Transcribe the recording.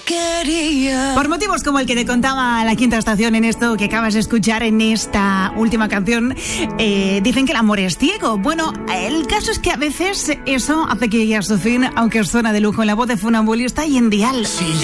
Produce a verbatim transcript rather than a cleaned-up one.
quería. Por motivos como el que te contaba La Quinta Estación en esto que acabas de escuchar en esta última canción, eh, dicen que el amor es ciego. Bueno, el caso es que a veces eso hace que llegue a su fin, aunque suena de lujo en la voz de Funambulista y en Dial. Si